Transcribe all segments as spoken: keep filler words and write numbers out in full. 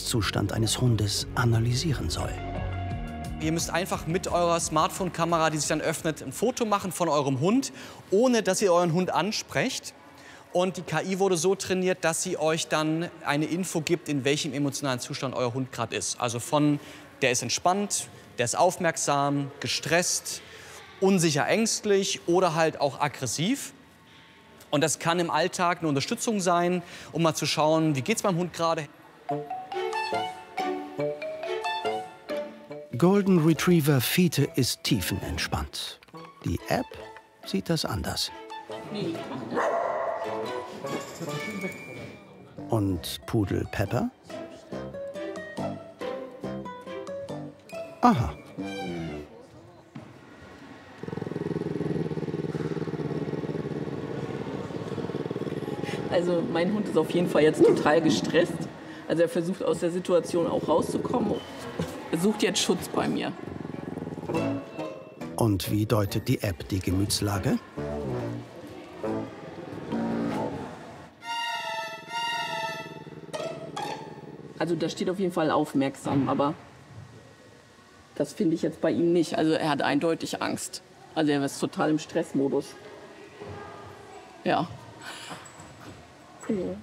Gesundheitszustand eines Hundes analysieren soll. Ihr müsst einfach mit eurer Smartphone-Kamera, die sich dann öffnet, ein Foto machen von eurem Hund, ohne dass ihr euren Hund ansprecht. Und die K I wurde so trainiert, dass sie euch dann eine Info gibt, in welchem emotionalen Zustand euer Hund gerade ist. Also von, der ist entspannt, der ist aufmerksam, gestresst, unsicher, ängstlich oder halt auch aggressiv. Und das kann im Alltag eine Unterstützung sein, um mal zu schauen, wie geht's meinem Hund gerade. Golden Retriever Fiete ist tiefenentspannt. Die App sieht das anders. Und Pudel Pepper? Aha. Also mein Hund ist auf jeden Fall jetzt total gestresst. Also er versucht aus der Situation auch rauszukommen. Er sucht jetzt Schutz bei mir. Und wie deutet die App die Gemütslage? Also da steht auf jeden Fall aufmerksam, aber das finde ich jetzt bei ihm nicht. Also er hat eindeutig Angst. Also er ist total im Stressmodus. Ja. Ja.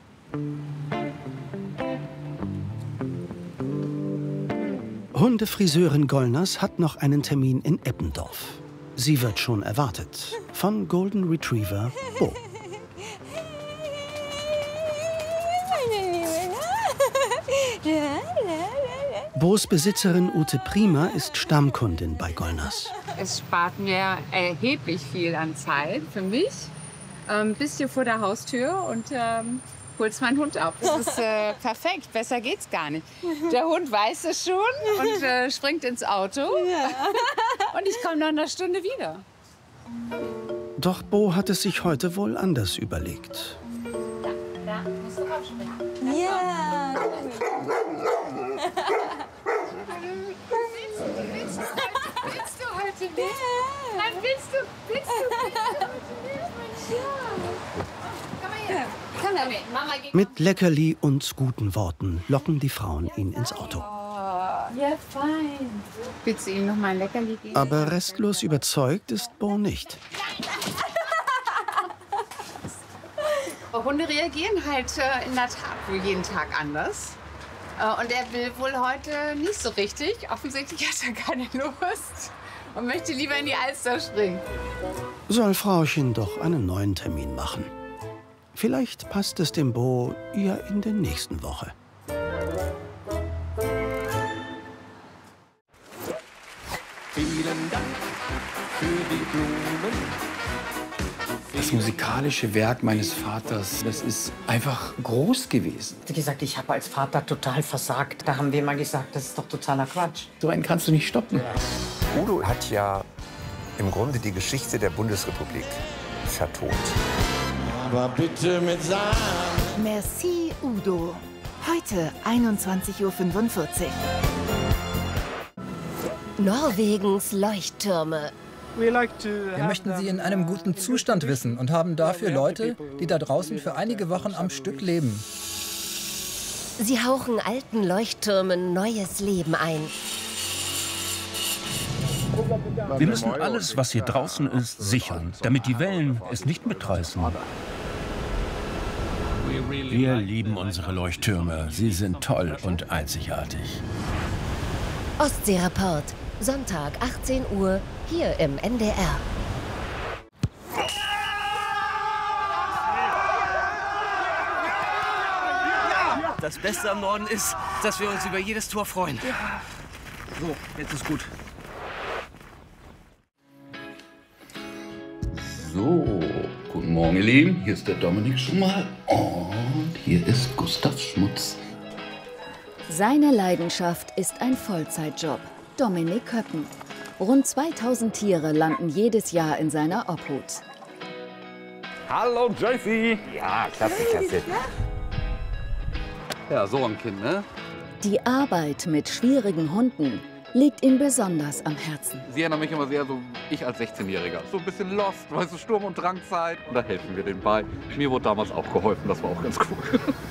Hundefriseurin Gollners hat noch einen Termin in Eppendorf. Sie wird schon erwartet von Golden Retriever Bo. Bos Besitzerin Ute Prima ist Stammkundin bei Gollners. Es spart mir erheblich viel an Zeit für mich. Ähm, bist hier vor der Haustür und ähm, holst meinen Hund ab. Das ist äh, perfekt, besser geht's gar nicht. Der Hund weiß es schon und äh, springt ins Auto. Ja. Und ich komme nach einer Stunde wieder. Doch Bo hat es sich heute wohl anders überlegt. Da, da musst du raufspringen. Ja. Willst du heute nicht? Nein, willst du, willst du heute nicht? Komm mal her. Komm her. Mama geht. Mit Leckerli und guten Worten locken die Frauen ihn ins Auto. Ja, fein. Willst du ihm noch mal ein Leckerli geben? Aber restlos überzeugt ist Bo nicht. Hunde reagieren halt äh, in der Tat wohl jeden Tag anders. Äh, und er will wohl heute nicht so richtig. Offensichtlich hat er keine Lust und möchte lieber in die Alster springen. Soll Frauchen doch einen neuen Termin machen. Vielleicht passt es dem Bo ja in der nächsten Woche. Vielen Dank für die Blumen. Das musikalische Werk meines Vaters, das ist einfach groß gewesen. Wie gesagt, ich habe als Vater total versagt. Da haben wir mal gesagt, das ist doch totaler Quatsch. So einen kannst du nicht stoppen. Udo hat ja im Grunde die Geschichte der Bundesrepublik vertont. Aber bitte mit Sahne. Merci, Udo. Heute einundzwanzig Uhr fünfundvierzig. Norwegens Leuchttürme. Wir möchten sie in einem guten Zustand wissen und haben dafür Leute, die da draußen für einige Wochen am Stück leben. Sie hauchen alten Leuchttürmen neues Leben ein. Wir müssen alles, was hier draußen ist, sichern, damit die Wellen es nicht mitreißen. Wir lieben unsere Leuchttürme. Sie sind toll und einzigartig. Ostseereport, Sonntag achtzehn Uhr, hier im N D R. Das Beste am Norden ist, dass wir uns über jedes Tor freuen. So, jetzt ist gut. So, guten Morgen, ihr Lieben. Hier ist der Dominik schon mal. Und hier ist Gustav Schmutz. Seine Leidenschaft ist ein Vollzeitjob. Dominik Köppen. Rund zweitausend Tiere landen jedes Jahr in seiner Obhut. Hallo, Joycey. Ja, klasse, klasse. Ja, so ein Kind, ne? Die Arbeit mit schwierigen Hunden liegt ihm besonders am Herzen. Sie erinnern mich immer sehr so, ich als sechzehnjähriger. So ein bisschen lost, weißt du, Sturm- und Drangzeit. Und da helfen wir denen bei. Mir wurde damals auch geholfen, das war auch ganz cool.